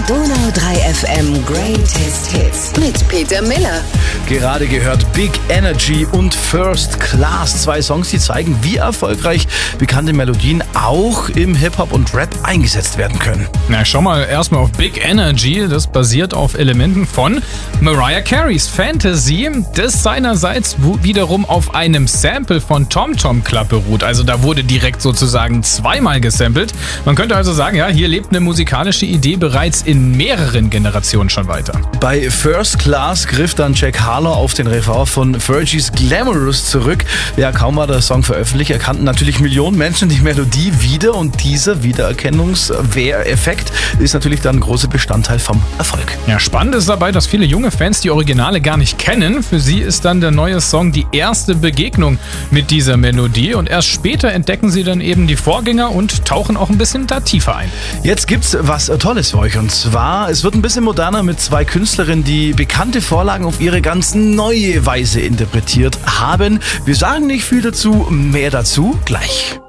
Donau 3 FM Greatest Hits mit Peter Miller. Gerade gehört Big Energy und First Class. 2 Songs, die zeigen, wie erfolgreich bekannte Melodien auch im Hip-Hop und Rap eingesetzt werden können. Na, schau mal erstmal auf Big Energy. Das basiert auf Elementen von Mariah Careys Fantasy, das seinerseits wiederum auf einem Sample von Tom Tom Club beruht. Also da wurde direkt sozusagen zweimal gesampelt. Man könnte also sagen, ja, hier lebt eine musikalische Idee bereits in mehreren Generationen schon weiter. Bei First Class griff dann Jack Harlow auf den Refrain von Fergie's Glamorous zurück. Ja, kaum war der Song veröffentlicht, erkannten natürlich Millionen Menschen die Melodie wieder und dieser Wiedererkennungseffekt ist natürlich dann ein großer Bestandteil vom Erfolg. Ja, spannend ist dabei, dass viele junge Fans die Originale gar nicht kennen. Für sie ist dann der neue Song die erste Begegnung mit dieser Melodie und erst später entdecken sie dann eben die Vorgänger und tauchen auch ein bisschen da tiefer ein. Jetzt gibt's was Tolles für euch und zwar, es wird ein bisschen moderner mit 2 Künstlerinnen, die bekannte Vorlagen auf ihre ganz neue Weise interpretiert haben. Wir sagen nicht viel dazu, mehr dazu gleich.